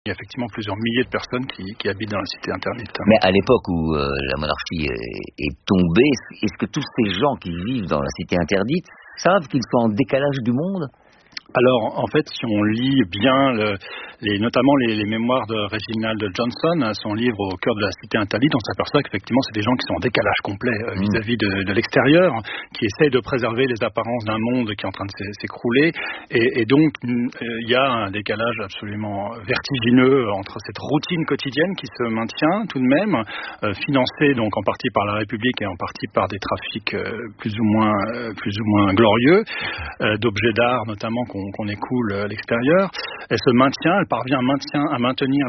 Il y a effectivement plusieurs milliers de personnes qui habitent dans la cité interdite. Mais à l'époque où la monarchie est tombée, est-ce que tous ces gens qui vivent dans la cité interdite savent qu'ils sont en décalage du monde ? Alors, en fait, si on lit bien, notamment les mémoires de Reginald Johnson, son livre Au cœur de la cité interdite, on s'aperçoit qu'effectivement, c'est des gens qui sont en décalage complet vis-à-vis de l'extérieur, qui essayent de préserver les apparences d'un monde qui est en train de s'écrouler. Et donc, il y a un décalage absolument vertigineux entre cette routine quotidienne qui se maintient tout de même, financée donc en partie par la République et en partie par des trafics plus ou moins glorieux, d'objets d'art notamment qu'on écoule à l'extérieur. Elle se maintient, elle parvient à maintenir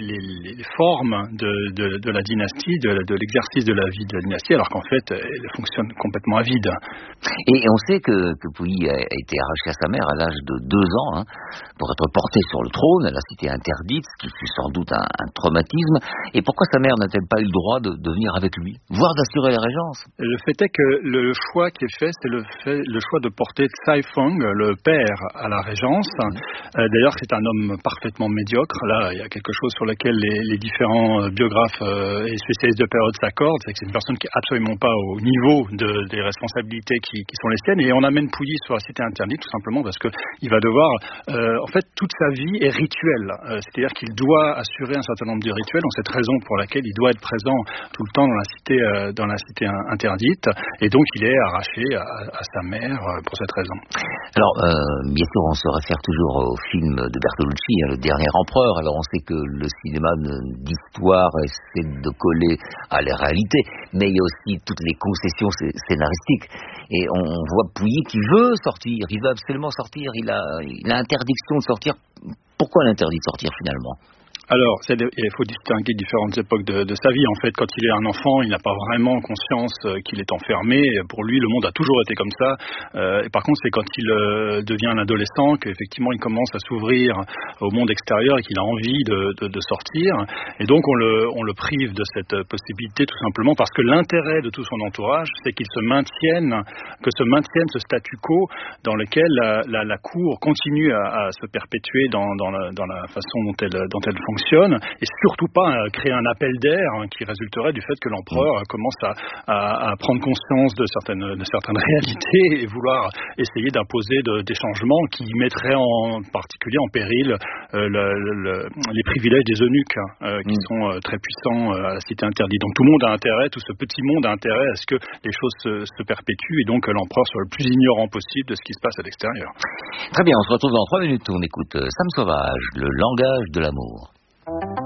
les formes de la dynastie, de l'exercice de la vie de la dynastie, alors qu'en fait, elle fonctionne complètement à vide. Et on sait que Pouilly a été arraché à sa mère à l'âge de 2 ans, pour être porté sur le trône, à la cité interdite, ce qui fut sans doute un traumatisme. Et pourquoi sa mère n'a-t-elle pas eu le droit de venir avec lui, voire d'assurer la régence ? Le fait est que le choix qui est fait, c'est le choix de porter Tsai Fong, le père, à la régence. D'ailleurs, c'est un homme parfaitement médiocre. Là, il y a quelque chose sur lequel les différents biographes et spécialistes de période s'accordent, c'est que c'est une personne qui est absolument pas au niveau des responsabilités qui sont les siennes. Et on amène Pouilly sur la cité interdite tout simplement parce que il va devoir, en fait, toute sa vie est rituelle. C'est-à-dire qu'il doit assurer un certain nombre de rituels. Donc cette raison pour laquelle il doit être présent tout le temps dans la cité interdite. Et donc il est arraché à sa mère pour cette raison. Alors, bien sûr, on se réfère toujours au film de Bertolucci, Le Dernier Empereur. Alors, on sait que le cinéma d'histoire essaie de coller à la réalité, mais il y a aussi toutes les concessions scénaristiques. Et on voit Pouilly qui veut sortir, il veut absolument sortir, il a interdiction de sortir. Pourquoi l'interdit de sortir finalement ? Alors, il faut distinguer différentes époques de sa vie. En fait, quand il est un enfant, il n'a pas vraiment conscience qu'il est enfermé. Pour lui, le monde a toujours été comme ça. Et par contre, c'est quand il devient un adolescent qu'effectivement, il commence à s'ouvrir au monde extérieur et qu'il a envie de sortir. Et donc, on le prive de cette possibilité tout simplement parce que l'intérêt de tout son entourage, c'est que se maintienne ce statu quo dans lequel la cour continue à se perpétuer dans la façon dont elle fonctionne, et surtout pas créer un appel d'air qui résulterait du fait que l'empereur commence à prendre conscience de certaines réalités et vouloir essayer d'imposer des changements qui mettraient en particulier en péril les privilèges des eunuques qui sont très puissants à la cité interdite. Donc tout le monde a intérêt, tout ce petit monde a intérêt à ce que les choses se perpétuent et donc que l'empereur soit le plus ignorant possible de ce qui se passe à l'extérieur. Très bien, on se retrouve dans 3 minutes. On écoute Sam Sauvage, le langage de l'amour.